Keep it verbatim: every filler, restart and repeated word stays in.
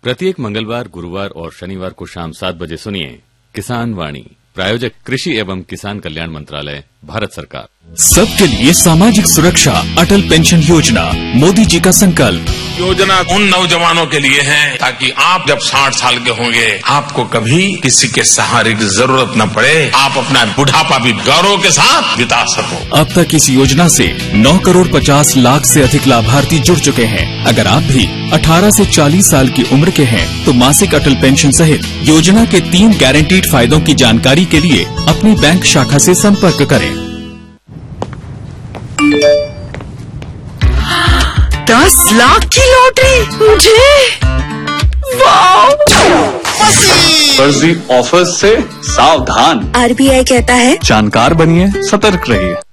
प्रत्येक मंगलवार, गुरुवार और शनिवार को शाम सात बजे सुनिए किसान वाणी। प्रायोजक कृषि एवं किसान कल्याण मंत्रालय, भारत सरकार। सबके लिए सामाजिक सुरक्षा, अटल पेंशन योजना, मोदी जी का संकल्प। योजना उन नौजवानों के लिए है ताकि आप जब साठ साल के होंगे आपको कभी किसी के सहारे की जरूरत न पड़े, आप अपना बुढ़ापा भी गौरव के साथ बिता सको। अब तक इस योजना से नौ करोड़ पचास लाख से अधिक लाभार्थी जुड़ चुके हैं। अगर आप भी अठारह से चालीस साल की उम्र के हैं तो मासिक अटल पेंशन सहित योजना के तीन गारंटीड फायदों की जानकारी के लिए अपनी बैंक शाखा से संपर्क करें। दस लाख की लॉटरी मुझे, वाह! फर्जी ऑफर्स से सावधान। आरबीआई कहता है जानकार बनिए, सतर्क रहिए।